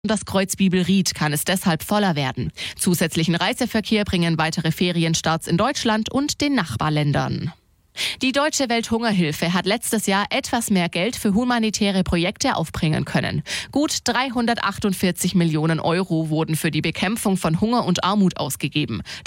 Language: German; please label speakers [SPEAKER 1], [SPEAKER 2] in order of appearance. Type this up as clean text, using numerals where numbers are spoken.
[SPEAKER 1] Das Kreuz Bibelried kann es deshalb voller werden. Zusätzlichen Reiseverkehr bringen weitere Ferienstarts in Deutschland und den Nachbarländern. Die Deutsche Welthungerhilfe hat letztes Jahr etwas mehr Geld für humanitäre Projekte aufbringen können. Gut 348 Millionen Euro wurden für die Bekämpfung von Hunger und Armut ausgegeben.